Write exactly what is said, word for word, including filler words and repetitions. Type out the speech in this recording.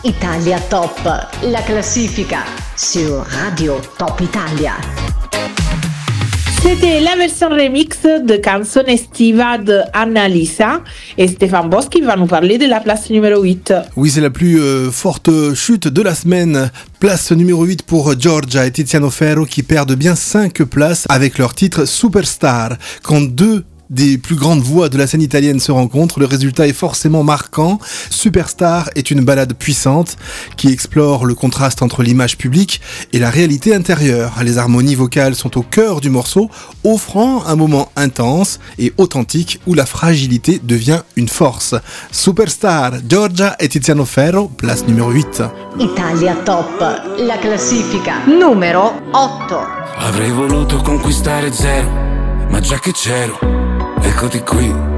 Italia Top, la classifica sur Radio Top Italia. C'était la version remix de Canzone estiva de Annalisa et Stéphane Boschi va nous parler de la place numéro huit. Oui, c'est la plus euh, forte chute de la semaine. Place numéro huit pour Giorgia et Tiziano Ferro qui perdent bien cinq places avec leur titre Superstar. Quand deux des plus grandes voix de la scène italienne se rencontrent, le résultat est forcément marquant. Superstar est une ballade puissante qui explore le contraste entre l'image publique et la réalité intérieure. Les harmonies vocales sont au cœur du morceau, offrant un moment intense et authentique où la fragilité devient une force. Superstar, Giorgia e Tiziano Ferro, place numéro huit. Italia Top, la classifica numero otto. Avrei voluto conquistare zero, ma già che c'ero, eccoti qui.